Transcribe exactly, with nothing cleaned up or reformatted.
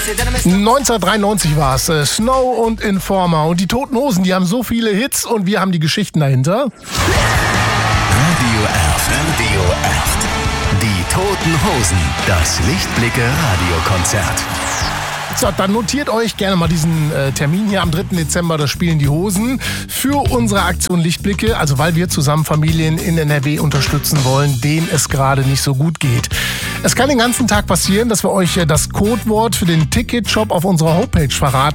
neunzehnhundertdreiundneunzig war es. Äh, Snow und Informer. Und die Toten Hosen, die haben so viele Hits und wir haben die Geschichten dahinter. Radio Erft. Radio Erft. Die Toten Hosen. Das Lichtblicke Radiokonzert. So, dann notiert euch gerne mal diesen äh, Termin hier am dritten Dezember, da spielen die Hosen für unsere Aktion Lichtblicke, also weil wir zusammen Familien in N R W unterstützen wollen, denen es gerade nicht so gut geht. Es kann den ganzen Tag passieren, dass wir euch äh, das Codewort für den Ticketshop auf unserer Homepage verraten.